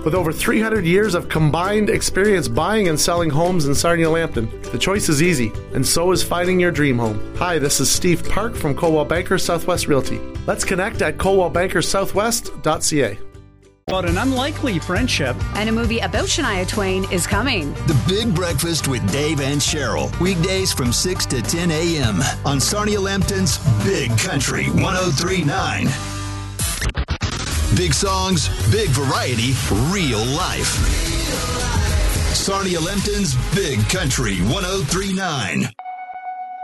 With over 300 years of combined experience buying and selling homes in Sarnia-Lambton, the choice is easy, and so is finding your dream home. Hi, this is Steve Park from Coldwell Banker Southwest Realty. Let's connect at coldwellbankersouthwest.ca. About an unlikely friendship. And a movie about Shania Twain is coming. The Big Breakfast with Dave and Cheryl. Weekdays from 6 to 10 a.m. on Sarnia-Lambton's Big Country 103.9. Big songs, big variety, real life. Sarnia-Lambton's Big Country 103.9.